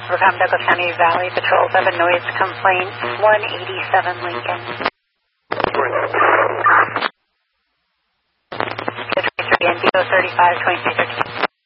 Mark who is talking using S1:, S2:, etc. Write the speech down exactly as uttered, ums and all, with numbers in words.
S1: Overcome Douglas County Valley Patrols have a noise complaint, one eighty-seven Lincoln. N D O thirty-five twenty-two thirty-two.